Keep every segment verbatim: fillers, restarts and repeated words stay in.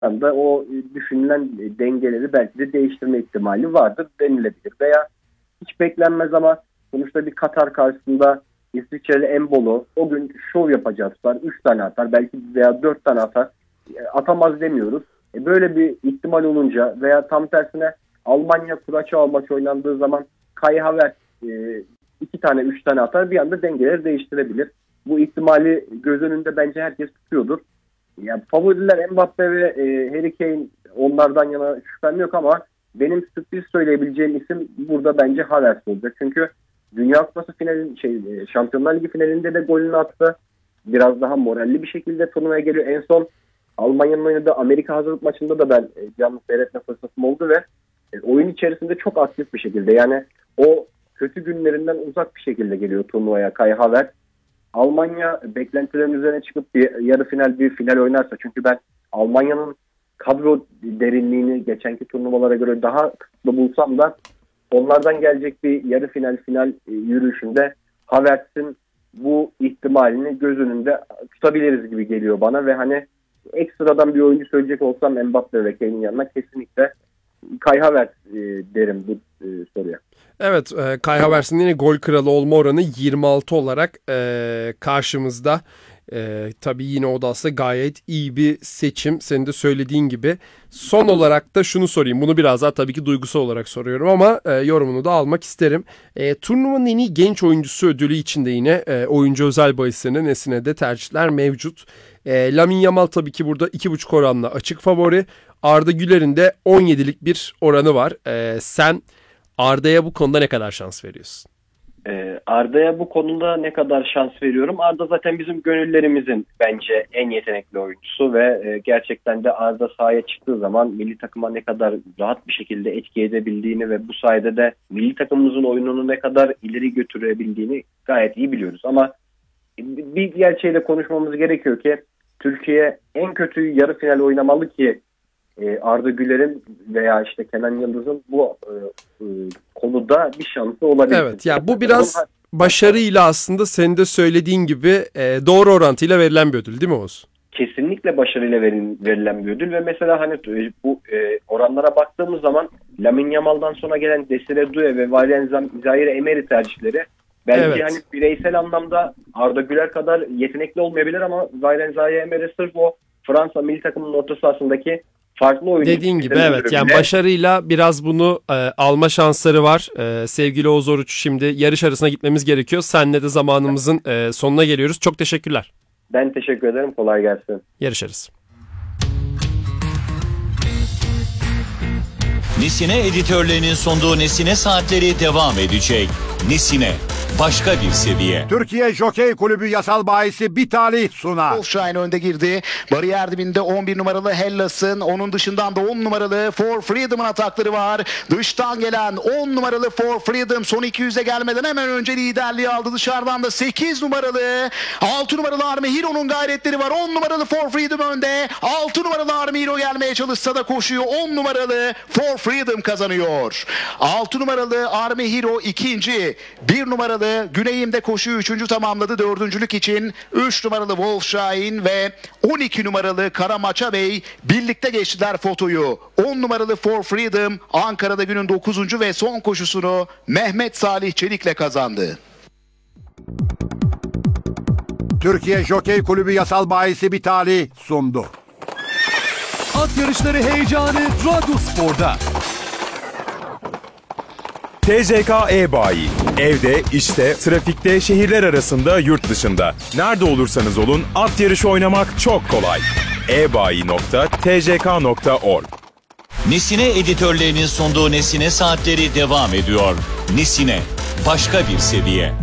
anda o düşünülen dengeleri belki de değiştirme ihtimali vardır denilebilir. Veya hiç beklenmez ama sonuçta bir Katar karşısında İsviçreli Embolo o gün şov yapacak tutar. üç tane atar belki veya dört tane atar. Atamaz demiyoruz. E böyle bir ihtimal olunca veya tam tersine Almanya Kuraçao maçı oynandığı zaman Kai Havertz e, iki tane üç tane atar, bir anda dengeleri değiştirebilir. Bu ihtimali göz önünde bence herkes tutuyordur. Yani favoriler Mbappe ve e, Harry Kane, onlardan yana şüphem yok ama benim sürpriz söyleyebileceğim isim burada bence Havertz olacak. Çünkü Dünya Kupası finali, şey, Şampiyonlar Ligi finalinde de golünü attı. Biraz daha moralli bir şekilde turnuvaya geliyor. En son Almanya'nın oynadığı Amerika hazırlık maçında da ben e, canlı seyretme fırsatım oldu ve e, oyun içerisinde çok aktif bir şekilde, yani o kötü günlerinden uzak bir şekilde geliyor turnuvaya Kai Havertz. Almanya beklentilerin üzerine çıkıp bir yarı final, bir final oynarsa, çünkü ben Almanya'nın kadro derinliğini geçenki turnuvalara göre daha kısıtlı bulsam da onlardan gelecek bir yarı final final e, yürüyüşünde Havertz'in bu ihtimalini göz önünde tutabiliriz gibi geliyor bana ve hani ekstradan bir oyuncu söyleyecek olsam Mbappe ve Kane'in yanına kesinlikle Kai Havertz e, derim bu e, soruya. Evet, e, Kai Havertz'in yine gol kralı olma oranı yirmi altı olarak e, karşımızda. E, tabii yine o da aslında gayet iyi bir seçim. Senin de söylediğin gibi. Son olarak da şunu sorayım. Bunu biraz daha tabii ki duygusal olarak soruyorum ama e, yorumunu da almak isterim. E, turnuvanın en iyi genç oyuncusu ödülü için de yine e, oyuncu özel bahislerinde Nesine'de tercihler mevcut. E, Lamine Yamal tabii ki burada iki buçuk oranla açık favori. Arda Güler'in de on yedilik bir oranı var. E, sen Arda'ya bu konuda ne kadar şans veriyorsun? Ee, Arda'ya bu konuda ne kadar şans veriyorum? Arda zaten bizim gönüllerimizin bence en yetenekli oyuncusu ve e, gerçekten de Arda sahaya çıktığı zaman milli takıma ne kadar rahat bir şekilde etki edebildiğini ve bu sayede de milli takımımızın oyununu ne kadar ileri götürebildiğini gayet iyi biliyoruz. Ama bir gerçeğiyle konuşmamız gerekiyor ki Türkiye en kötü yarı final oynamalı ki Arda Güler'in veya işte Kenan Yıldız'ın bu e, e, konuda bir şansı olabilir. Evet, ya bu biraz başarıyla aslında senin de söylediğin gibi e, doğru orantıyla verilen bir ödül değil mi Oğuz? Kesinlikle başarıyla verin, verilen bir ödül ve mesela hani bu e, oranlara baktığımız zaman Lamine Yamal'dan sonra gelen Desire Doué ve Valerian Zaire Emery tercihleri belki evet. hani bireysel anlamda Arda Güler kadar yetenekli olmayabilir ama Valerian Zaire Emery sırf o Fransa milli takımının orta sahasındaki farklı oyuncu. Dediğin gibi evet, yani başarıyla biraz bunu e, alma şansları var. E, sevgili Oğuz Oruç, şimdi yarış arasına gitmemiz gerekiyor. Seninle de zamanımızın e, sonuna geliyoruz. Çok teşekkürler. Ben teşekkür ederim. Kolay gelsin. Yarışarız. Nesine editörlerinin sunduğu Nesine Saatleri devam edecek. Nesine, başka bir seviye. Türkiye Jokey Kulübü yasal bahisi Bitali sunar. Wolfsheim önde girdi. Bariyer dibinde on bir numaralı Hellas'ın, onun dışından da on numaralı For Freedom'ın atakları var. Dıştan gelen on numaralı For Freedom son iki yüze gelmeden hemen önce liderliği aldı. Dışarıdan da sekiz numaralı, altı numaralı Army Hero'nun gayretleri var. on numaralı For Freedom önde. altı numaralı Army Hero gelmeye çalışsa da koşuyor. on numaralı For Freedom kazanıyor. altı numaralı Army Hero ikinci. bir numaralı Güneyim'de koşuyu üçüncü tamamladı. Dördüncülük için üç numaralı Wolfsheim ve on iki numaralı Karamaça Bey birlikte geçtiler fotoyu. on numaralı For Freedom Ankara'da günün dokuzuncu ve son koşusunu Mehmet Salih Çelik'le kazandı. Türkiye Jokey Kulübü yasal bahisi Bitali sundu. At yarışları heyecanı Radyo Spor'da. T C K E-Bayi. Evde, işte, trafikte, şehirler arasında, yurt dışında. Nerede olursanız olun at yarışı oynamak çok kolay. e bayi nokta t c k nokta org. Nesine editörlerinin sunduğu Nesine Saatleri devam ediyor. Nesine, başka bir seviye.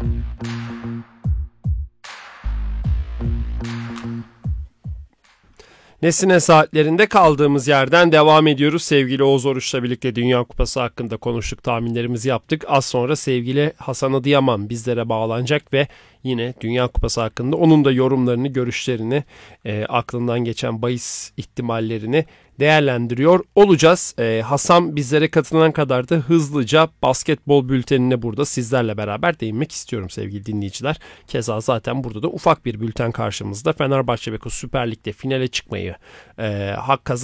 Nesine Saatlerinde kaldığımız yerden devam ediyoruz. Sevgili Oğuz Oruç'la birlikte Dünya Kupası hakkında konuştuk, tahminlerimizi yaptık. Az sonra sevgili Hasan Adıyaman bizlere bağlanacak ve yine Dünya Kupası hakkında onun da yorumlarını, görüşlerini, e, aklından geçen bahis ihtimallerini değerlendiriyor olacağız. Ee, Hasan bizlere katılan kadar da hızlıca basketbol bültenine burada sizlerle beraber değinmek istiyorum sevgili dinleyiciler. Keza zaten burada da ufak bir bülten karşımızda. Fenerbahçe Beko Süper Lig'de finale çıkmayı e, hak kazandı.